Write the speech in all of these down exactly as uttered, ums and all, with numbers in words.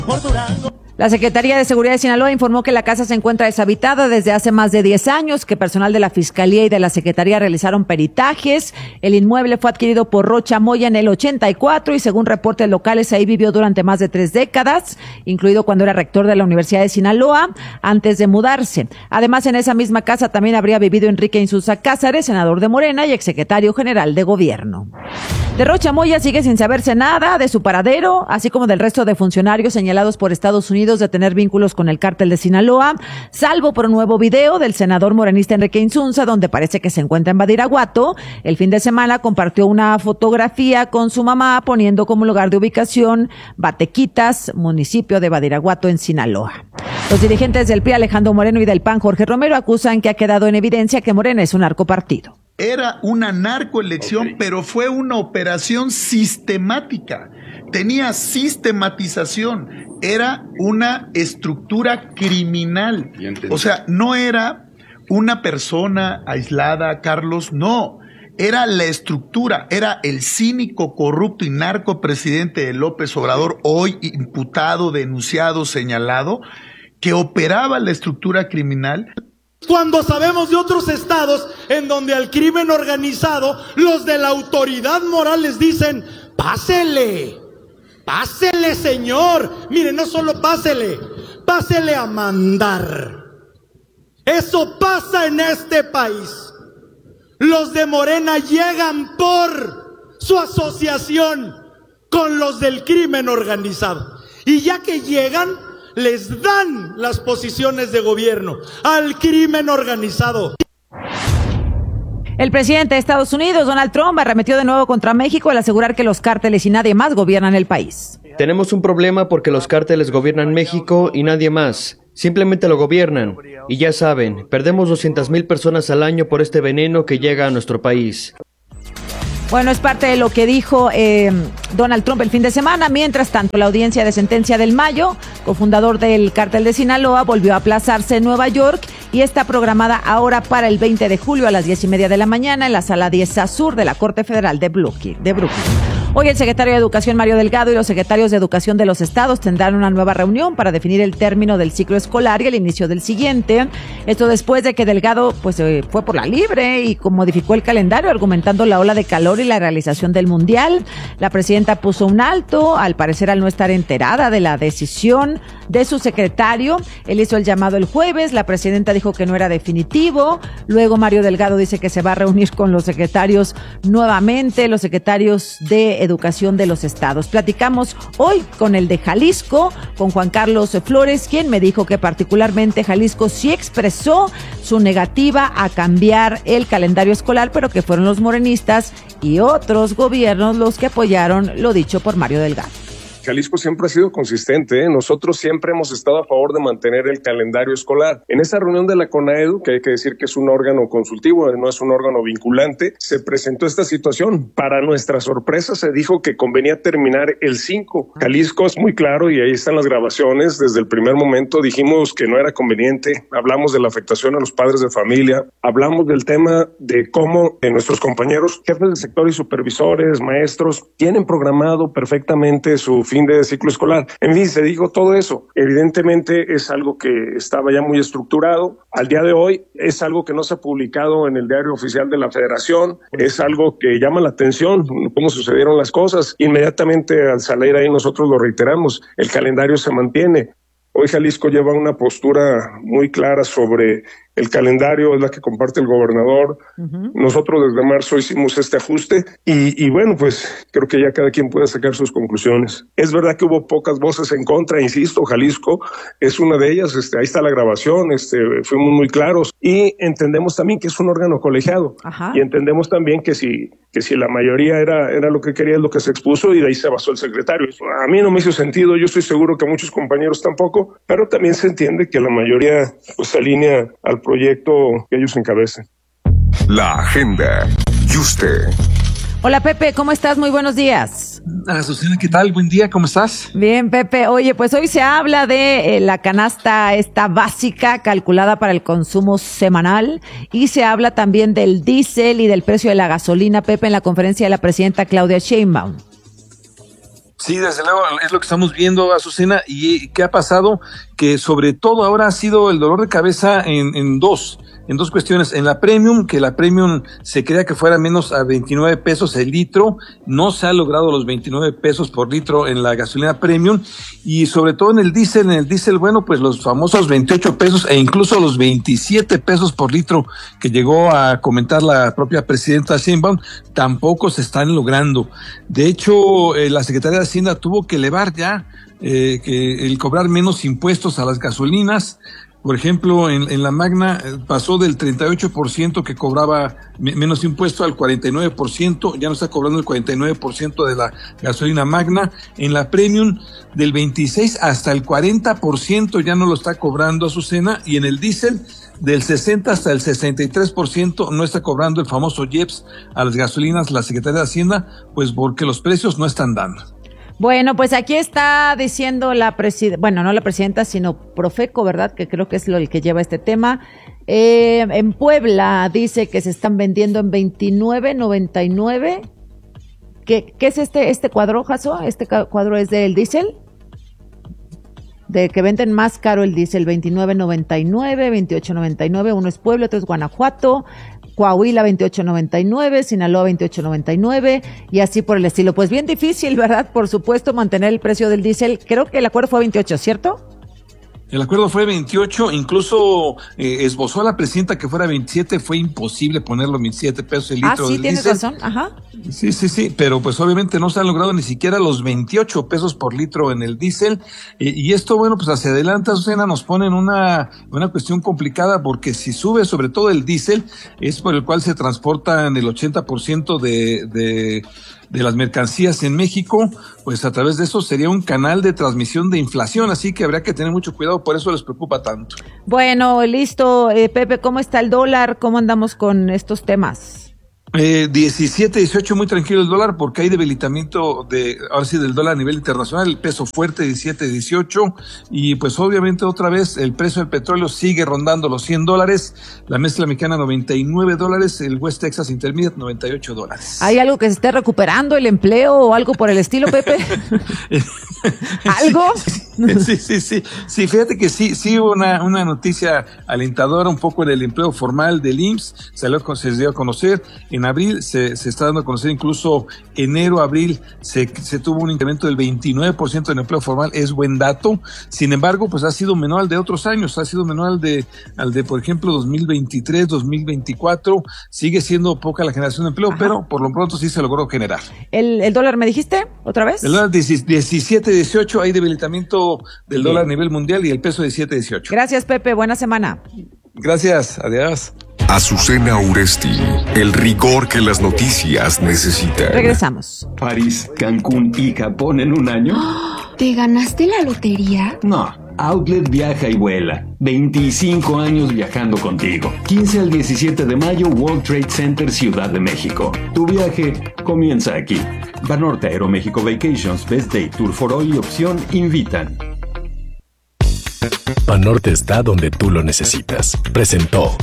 La Secretaría de Seguridad de Sinaloa informó que la casa se encuentra deshabitada desde hace más de diez años, que personal de la Fiscalía y de la Secretaría realizaron peritajes. El inmueble fue adquirido por Rocha Moya en el ochenta y cuatro y según reportes locales ahí vivió durante más de tres décadas, incluido cuando era rector de la Universidad de Sinaloa, antes de mudarse. Además, en esa misma casa también habría vivido Enrique Insulza Cázares, senador de Morena y exsecretario general de Gobierno. De Rocha Moya sigue sin saberse nada de su paradero, así como del resto de funcionarios señalados por Estados Unidos de tener vínculos con el cártel de Sinaloa, salvo por un nuevo video del senador morenista Enrique Insunza, donde parece que se encuentra en Badiraguato. El fin de semana compartió una fotografía con su mamá poniendo como lugar de ubicación Batequitas, municipio de Badiraguato en Sinaloa. Los dirigentes del P R I, Alejandro Moreno, y del P A N, Jorge Romero, acusan que ha quedado en evidencia que Morena es un narcopartido. Era una narcoelección, okay, pero fue una operación sistemática. Tenía sistematización. Era una estructura criminal. O sea, no era una persona aislada, Carlos, no. Era la estructura, era el cínico, corrupto y narco presidente de López Obrador, hoy imputado, denunciado, señalado, que operaba la estructura criminal. Cuando sabemos de otros estados en donde al crimen organizado, los de la autoridad moral les dicen, pásele, pásele señor, mire, no solo pásele, pásele a mandar. Eso pasa en este país. Los de Morena llegan por su asociación con los del crimen organizado. Y ya que llegan, les dan las posiciones de gobierno al crimen organizado. El presidente de Estados Unidos, Donald Trump, arremetió de nuevo contra México al asegurar que los cárteles y nadie más gobiernan el país. Tenemos un problema porque los cárteles gobiernan México y nadie más. Simplemente lo gobiernan. Y ya saben, perdemos doscientas mil personas al año por este veneno que llega a nuestro país. Bueno, es parte de lo que dijo eh, Donald Trump el fin de semana. Mientras tanto, la audiencia de sentencia del Mayo, cofundador del cártel de Sinaloa, volvió a aplazarse en Nueva York y está programada ahora para el veinte de julio a las diez y media de la mañana en la sala diez A Sur de la Corte Federal de Brooklyn. De Brooklyn. Hoy el secretario de Educación, Mario Delgado, y los secretarios de Educación de los estados tendrán una nueva reunión para definir el término del ciclo escolar y el inicio del siguiente. Esto después de que Delgado pues eh, fue por la libre y modificó el calendario argumentando la ola de calor y la realización del Mundial. La presidenta puso un alto, al parecer al no estar enterada de la decisión de su secretario. Él hizo el llamado el jueves, la presidenta dijo que no era definitivo. Luego Mario Delgado dice que se va a reunir con los secretarios nuevamente, los secretarios de Educación de los estados. Platicamos hoy con el de Jalisco, con Juan Carlos Flores, quien me dijo que particularmente Jalisco sí expresó su negativa a cambiar el calendario escolar, pero que fueron los morenistas y otros gobiernos los que apoyaron lo dicho por Mario Delgado. Jalisco siempre ha sido consistente, ¿eh? Nosotros siempre hemos estado a favor de mantener el calendario escolar. En esa reunión de la CONAEDU, que hay que decir que es un órgano consultivo, no es un órgano vinculante, se presentó esta situación. Para nuestra sorpresa se dijo que convenía terminar el cinco. Jalisco es muy claro y ahí están las grabaciones. Desde el primer momento dijimos que no era conveniente. Hablamos de la afectación a los padres de familia. Hablamos del tema de cómo eh, nuestros compañeros, jefes de sector y supervisores, maestros, tienen programado perfectamente su fin de ciclo escolar. En fin, se dijo todo eso. Evidentemente es algo que estaba ya muy estructurado. Al día de hoy es algo que no se ha publicado en el diario oficial de la Federación. Es algo que llama la atención, cómo sucedieron las cosas. Inmediatamente al salir ahí nosotros lo reiteramos. El calendario se mantiene. Hoy Jalisco lleva una postura muy clara sobre el calendario, es la que comparte el gobernador. Uh-huh. Nosotros desde marzo hicimos este ajuste y, y bueno, pues creo que ya cada quien puede sacar sus conclusiones. Es verdad que hubo pocas voces en contra, insisto, Jalisco es una de ellas, este, ahí está la grabación, este, fuimos muy claros y entendemos también que es un órgano colegiado. Ajá. Y entendemos también que si, que si la mayoría era, era lo que quería, es lo que se expuso y de ahí se basó el secretario. A mí no me hizo sentido, yo estoy seguro que a muchos compañeros tampoco, pero también se entiende que la mayoría pues se alinea al proyecto que ellos encabecen. La agenda y usted. Hola Pepe, ¿cómo estás? Muy buenos días. Azucena, ¿qué tal? Buen día, ¿cómo estás? Bien, Pepe. Oye, pues hoy se habla de eh, la canasta esta básica calculada para el consumo semanal y se habla también del diésel y del precio de la gasolina, Pepe, en la conferencia de la presidenta Claudia Sheinbaum. Sí, desde luego es lo que estamos viendo, Azucena. ¿Y qué ha pasado? Que sobre todo ahora ha sido el dolor de cabeza en, en dos, en dos cuestiones. En la Premium, que la Premium se creía que fuera menos a veintinueve pesos el litro, no se ha logrado los veintinueve pesos por litro en la gasolina Premium, y sobre todo en el diésel, en el diésel, bueno, pues los famosos veintiocho pesos e incluso los veintisiete pesos por litro que llegó a comentar la propia presidenta Sheinbaum, tampoco se están logrando. De hecho, eh, la Secretaría de Hacienda tuvo que elevar ya eh, que el cobrar menos impuestos a las gasolinas. Por ejemplo, en, en la Magna eh, pasó del treinta y ocho por ciento que cobraba me, menos impuesto al cuarenta y nueve por ciento, ya no está cobrando el cuarenta y nueve por ciento de la gasolina Magna. En la Premium del veintiséis hasta el cuarenta por ciento ya no lo está cobrando, Azucena, y en el diésel del sesenta hasta el sesenta y tres por ciento no está cobrando el famoso I E P S a las gasolinas la Secretaría de Hacienda, pues porque los precios no están dando. Bueno, pues aquí está diciendo la presidenta, bueno, no la presidenta, sino Profeco, ¿verdad? Que creo que es lo el que lleva este tema. Eh, en Puebla dice que se están vendiendo en veintinueve noventa y nueve. ¿Qué, qué es este este cuadro, Jaso? ¿Este cuadro es del diésel? De que venden más caro el diésel, veintinueve noventa y nueve, veintiocho noventa y nueve, uno es Puebla, otro es Guanajuato, Coahuila veintiocho noventa y nueve, Sinaloa veintiocho noventa y nueve y así por el estilo. Pues bien difícil, ¿verdad? Por supuesto, mantener el precio del diésel. Creo que el acuerdo fue veintiocho, ¿cierto? El acuerdo fue veintiocho, incluso eh, esbozó a la presidenta que fuera veintisiete, fue imposible ponerlo veintisiete pesos el litro ah, sí, del tienes diésel. razón, ajá. Sí, sí, sí, pero pues obviamente no se han logrado ni siquiera los veintiocho pesos por litro en el diésel, eh, y esto, bueno, pues hacia adelante, Azucena, nos pone en una, una cuestión complicada, porque si sube sobre todo el diésel, es por el cual se transportan el ochenta por ciento de, de de las mercancías en México, pues a través de eso sería un canal de transmisión de inflación, así que habría que tener mucho cuidado, por eso les preocupa tanto. Bueno, listo, eh, Pepe, ¿cómo está el dólar? ¿Cómo andamos con estos temas? Eh, diecisiete, dieciocho, muy tranquilo el dólar, porque hay debilitamiento de, ahora sí, del dólar a nivel internacional, el peso fuerte diecisiete, dieciocho, y pues obviamente otra vez el precio del petróleo sigue rondando los cien dólares, la mezcla mexicana noventa y nueve dólares, el West Texas Intermediate noventa y ocho dólares. ¿Hay algo que se esté recuperando, el empleo o algo por el estilo, Pepe? ¿Algo? Sí, sí, sí, sí, fíjate que sí, sí hubo una, una noticia alentadora un poco del empleo formal del I M S S, salió, se dio a conocer, en abril se, se está dando a conocer, incluso enero, abril, se, se tuvo un incremento del veintinueve por ciento en empleo formal, es buen dato. Sin embargo, pues ha sido menor al de otros años, ha sido menor al de, al de, por ejemplo, dos mil veintitrés, dos mil veinticuatro, sigue siendo poca la generación de empleo, ajá, pero por lo pronto sí se logró generar. ¿El, el dólar me dijiste otra vez? El dólar diecisiete, dieciocho, hay debilitamiento del dólar a nivel mundial y el peso diecisiete, dieciocho. Gracias, Pepe, buena semana. Gracias, adiós. Azucena Uresti, el rigor que las noticias necesitan. Regresamos. París, Cancún y Japón en un año. ¿Te ganaste la lotería? No, Outlet viaja y vuela. veinticinco años viajando contigo. quince al diecisiete de mayo, World Trade Center, Ciudad de México. Tu viaje comienza aquí. Banorte, Aeroméxico Vacations, Best Day, Tour for All y Opción invitan. Banorte está donde tú lo necesitas. Presentó.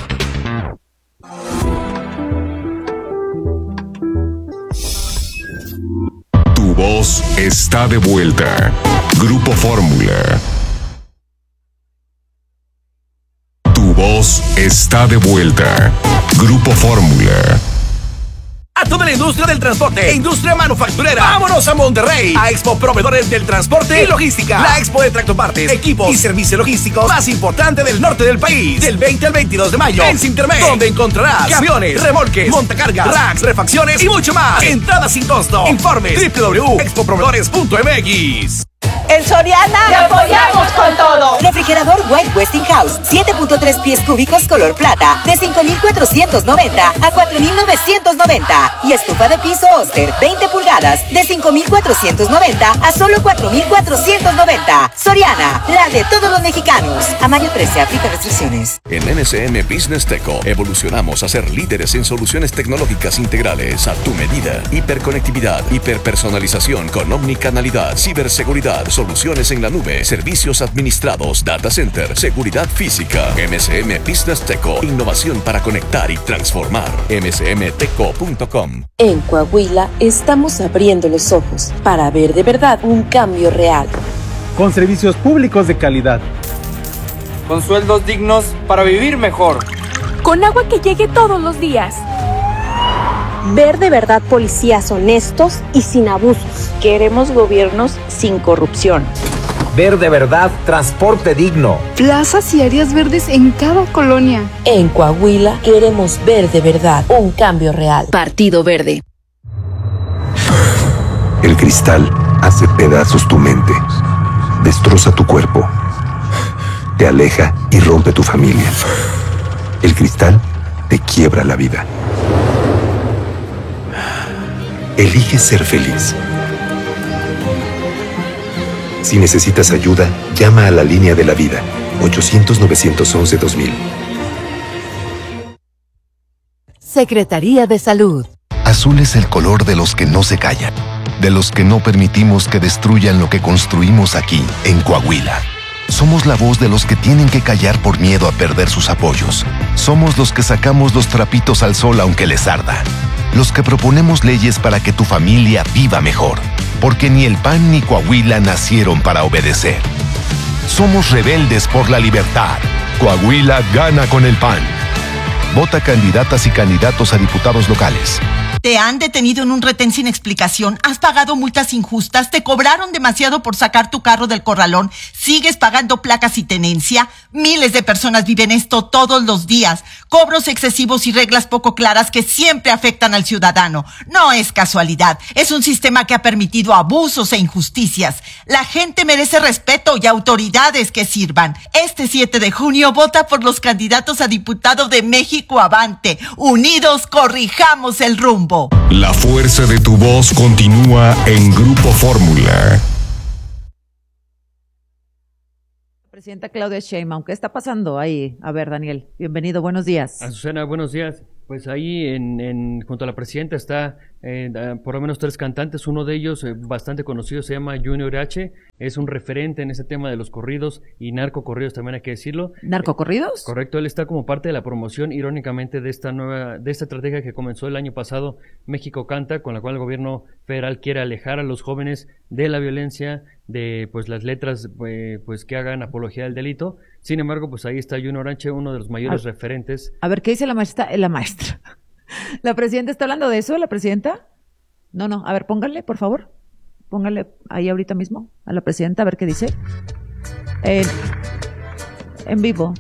Tu voz está de vuelta. Grupo Fórmula. Tu voz está de vuelta. Grupo Fórmula. A toda la industria del transporte e industria manufacturera, vámonos a Monterrey, a Expo Proveedores del Transporte y Logística, la expo de tractopartes, equipos y servicios logísticos más importante del norte del país, del veinte al veintidós de mayo en Sintermex, donde encontrarás camiones, remolques, montacargas, racks, refacciones y mucho más. Entradas sin costo. Informes doble u doble u doble u punto expo proveedores punto m x. En Soriana te apoyamos con todo. Refrigerador White Westinghouse, siete punto tres pies cúbicos color plata, de cinco mil cuatrocientos noventa a cuatro mil novecientos noventa. Y estufa de piso Oster, veinte pulgadas, de cinco mil cuatrocientos noventa a solo cuatro mil cuatrocientos noventa. Soriana, la de todos los mexicanos. A mayo trece, aplica restricciones. En N S M Business Teco evolucionamos a ser líderes en soluciones tecnológicas integrales a tu medida. Hiperconectividad, hiperpersonalización con omnicanalidad, ciberseguridad, soluciones en la nube, servicios administrados, data Data Center, seguridad física. M S M Business Teco, innovación para conectar y transformar. M S M teco punto com. En Coahuila estamos abriendo los ojos para ver de verdad un cambio real. Con servicios públicos de calidad. Con sueldos dignos para vivir mejor. Con agua que llegue todos los días. Ver de verdad policías honestos y sin abusos. Queremos gobiernos sin corrupción. Ver de verdad transporte digno. Plazas y áreas verdes en cada colonia. En Coahuila queremos ver de verdad un cambio real. Partido Verde. El cristal hace pedazos tu mente, destroza tu cuerpo, te aleja y rompe tu familia. El cristal te quiebra la vida. Elige ser feliz. Si necesitas ayuda, llama a la línea de la vida, ochocientos, novecientos once, dos mil. Secretaría de Salud. Azul es el color de los que no se callan, de los que no permitimos que destruyan lo que construimos aquí, en Coahuila. Somos la voz de los que tienen que callar por miedo a perder sus apoyos. Somos los que sacamos los trapitos al sol aunque les arda. Los que proponemos leyes para que tu familia viva mejor. Porque ni el P A N ni Coahuila nacieron para obedecer. Somos rebeldes por la libertad. Coahuila gana con el P A N. Vota candidatas y candidatos a diputados locales. ¿Te han detenido en un retén sin explicación? ¿Has pagado multas injustas? ¿Te cobraron demasiado por sacar tu carro del corralón? ¿Sigues pagando placas y tenencia? Miles de personas viven esto todos los días. Cobros excesivos y reglas poco claras que siempre afectan al ciudadano. No es casualidad. Es un sistema que ha permitido abusos e injusticias. La gente merece respeto y autoridades que sirvan. Este siete de junio vota por los candidatos a diputado de México Avante. Unidos corrijamos el rumbo. La fuerza de tu voz continúa en Grupo Fórmula. Presidenta Claudia Sheinbaum, ¿qué está pasando ahí? A ver, Daniel, bienvenido, buenos días. Azucena, buenos días. Pues ahí en, en, junto a la presidenta está eh, por lo menos tres cantantes, uno de ellos eh, bastante conocido se llama Junior H, es un referente en ese tema de los corridos y narcocorridos también hay que decirlo. ¿Narcocorridos? Eh, correcto, él está como parte de la promoción irónicamente de esta nueva, de esta estrategia que comenzó el año pasado, México Canta, con la cual el gobierno federal quiere alejar a los jóvenes de la violencia, de pues las letras eh, pues que hagan apología del delito. Sin embargo, pues ahí está Junior H, uno de los mayores a, referentes. A ver, ¿qué dice la maestra? La maestra. ¿La presidenta está hablando de eso, la presidenta? No, no, a ver, pónganle, por favor. Pónganle ahí ahorita mismo a la presidenta, a ver qué dice. Eh, en vivo.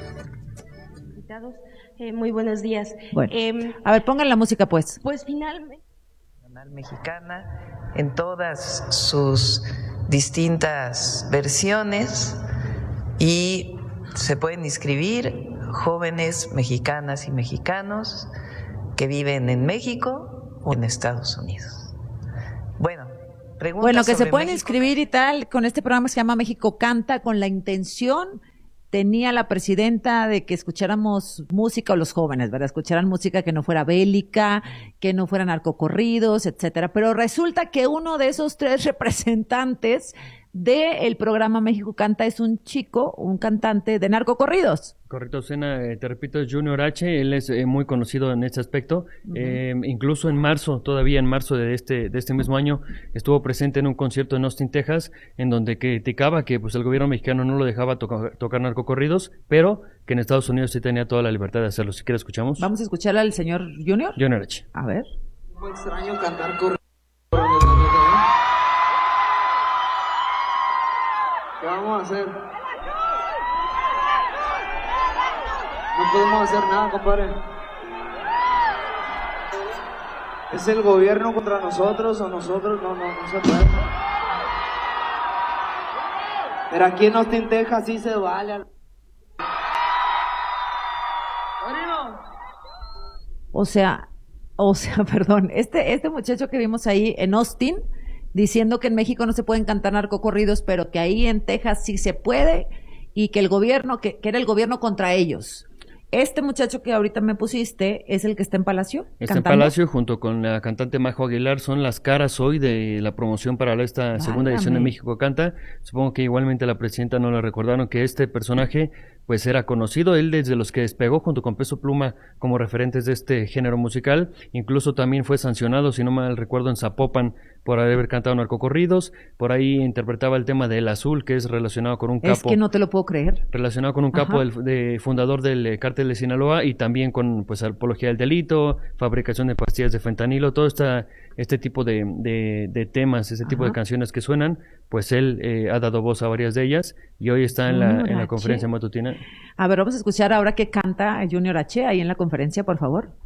Eh, muy buenos días. Bueno, eh, a ver, pongan la música, pues. Pues finalmente. Mexicana en todas sus distintas versiones y se pueden inscribir jóvenes mexicanas y mexicanos que viven en México o en Estados Unidos. Bueno, preguntas Bueno, que sobre se pueden México. inscribir y tal con este programa que se llama México Canta, con la intención tenía la presidenta de que escucháramos música, o los jóvenes, ¿verdad? Escucharan música que no fuera bélica, que no fueran narcocorridos, etcétera. Pero resulta que uno de esos tres representantes del programa México Canta es un chico, un cantante de narcocorridos. Correcto, Sena, eh, te repito, es Junior H, él es eh, muy conocido en este aspecto, uh-huh. eh, incluso en marzo, todavía en marzo de este de este mismo año, estuvo presente en un concierto en Austin, Texas, en donde criticaba que pues el gobierno mexicano no lo dejaba toca, tocar narcocorridos, pero que en Estados Unidos sí tenía toda la libertad de hacerlo. Si quieres, escuchamos. Vamos a escuchar al señor Junior. Junior H. A ver. Muy extraño cantar corridos. ¿Qué vamos a hacer? No podemos hacer nada, compadre. ¿Es el gobierno contra nosotros o nosotros? No, no, no se puede. Pero aquí en Austin, Texas sí se vale. O sea, o sea, perdón, este, este muchacho que vimos ahí en Austin, diciendo que en México no se pueden cantar narcocorridos, pero que ahí en Texas sí se puede, y que el gobierno, que, que era el gobierno contra ellos. Este muchacho que ahorita me pusiste es el que está en Palacio. Está cantando. en Palacio junto con la cantante Majo Aguilar, son las caras hoy de la promoción para esta segunda edición de México Canta. Supongo que igualmente la presidenta no le recordaron que este personaje pues era conocido, él desde los que despegó junto con Peso Pluma como referentes de este género musical, incluso también fue sancionado, si no mal recuerdo, en Zapopan por haber cantado narcocorridos, por ahí interpretaba el tema del azul, que es relacionado con un capo. Es que no te lo puedo creer. Relacionado con un capo del, de, fundador del eh, cártel de Sinaloa y también con pues apología del delito, fabricación de pastillas de fentanilo, todo esta, este tipo de, de, de temas, ese tipo Ajá. de canciones que suenan, pues él eh, ha dado voz a varias de ellas y hoy está en la, en la conferencia matutina. A ver, vamos a escuchar ahora que canta Junior H ahí en la conferencia, por favor.